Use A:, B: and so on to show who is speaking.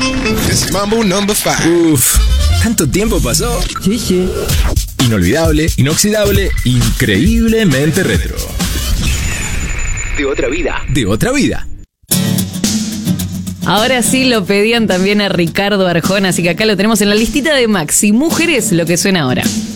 A: It's Mambo number 5.
B: Uf, ¿tanto tiempo pasó?
C: Sí.
B: Inolvidable, inoxidable, increíblemente retro.
D: De otra vida.
B: De otra vida.
E: Ahora sí lo pedían también a Ricardo Arjona, así que acá lo tenemos en la listita de Maxi. Mujeres, lo que suena ahora.